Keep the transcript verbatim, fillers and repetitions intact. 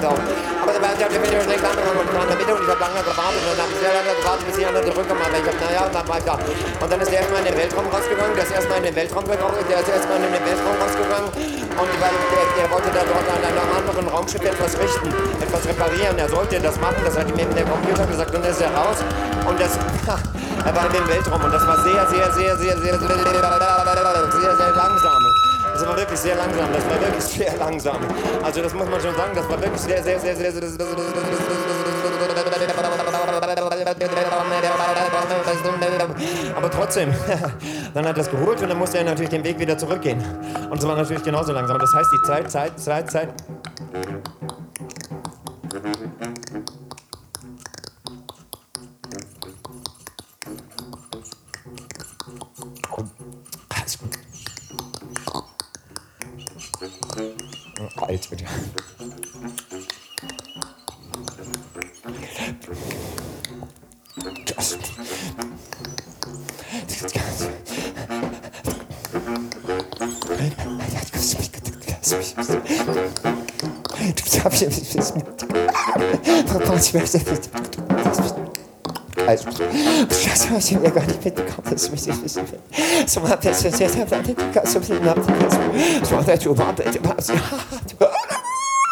auch. Aber da war ich ja wieder nicht lange und in der Mitte und ich habe lange gewartet und dann habe ich sehr lange gewartet, bis die anderen zurückkommen. Aber ich habe, naja, und dann war ich da. Und dann ist der erstmal in den Weltraum rausgegangen, der ist erstmal in den Weltraum gegangen, der ist erstmal in den Weltraum rausgegangen und weil der, der wollte da dort an einem anderen Raumschiff etwas richten, etwas reparieren. Er sollte das machen, das hat ihm eben der Computer gesagt und dann ist er raus und das, er war in den Weltraum und das war sehr, sehr, sehr, sehr, sehr, sehr, sehr, sehr langsam. Das war wirklich sehr langsam, das war wirklich sehr langsam. Also das muss man schon sagen, das war wirklich sehr, sehr, sehr, sehr, sehr, sehr, aber trotzdem, dann hat er das geholt und dann musste er natürlich den Weg wieder zurückgehen. Und es war natürlich genauso langsam. Das heißt, die Zeit, Zeit, Zeit, Zeit. Alles gut. Alt wieder. Das, das Ganze. Also, das habe ich mir gar nicht mitbekommen, dass ich das wissen will. So, das ist jetzt, das ist jetzt, das ist jetzt, das ist jetzt, das ist jetzt, das ist jetzt, das ist jetzt,